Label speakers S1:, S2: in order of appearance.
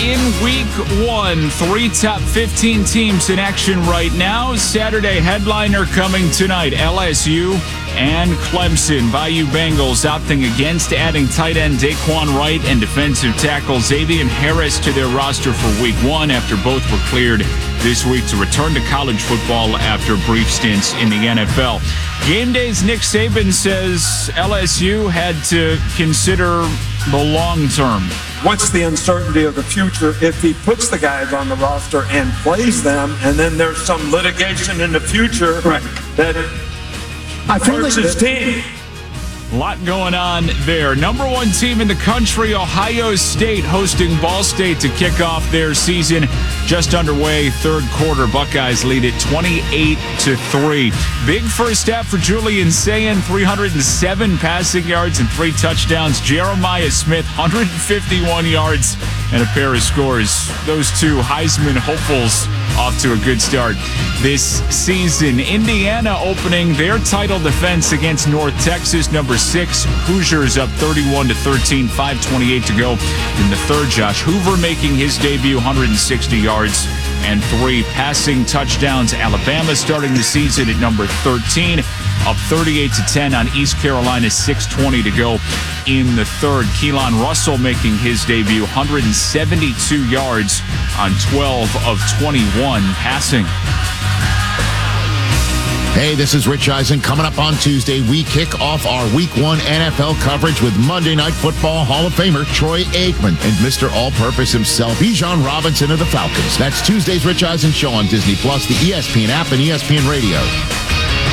S1: in week 1. 3 top 15 teams in action right now. Saturday headliner coming tonight. LSU and Clemson. Bayou Bengals opting against adding tight end Daquan Wright and defensive tackle Xavier Harris to their roster for week 1 after both were cleared this week to return to college football after brief stints in the NFL. Game Day's Nick Saban says LSU had to consider the long term.
S2: What's the uncertainty of the future if he puts the guys on the roster and plays them, and then there's some litigation in the future that hurts his team?
S1: A lot going on there. Number 1 team in the country, Ohio State, hosting Ball State to kick off their season. Just underway, third quarter. Buckeyes lead it 28-3. Big first half for Julian Sayin, 307 passing yards and 3 touchdowns. Jeremiah Smith, 151 yards and a pair of scores. Those 2 Heisman hopefuls off to a good start this season. Indiana opening their title defense against North Texas, number 6. Hoosiers up 31-13, 5:28 to go in the third. Josh Hoover making his debut, 160 yards and 3 passing touchdowns. Alabama starting the season at number 13, up 38-10 on East Carolina, 6:20 to go in the third. Keelan Russell making his debut, 172 yards on 12 of 21 passing.
S3: Hey, this is Rich Eisen. Coming up on Tuesday, we kick off our Week 1 NFL coverage with Monday Night Football Hall of Famer Troy Aikman and Mr. All-Purpose himself, Bijan Robinson of the Falcons. That's Tuesday's Rich Eisen Show on Disney+, the ESPN app, and ESPN Radio.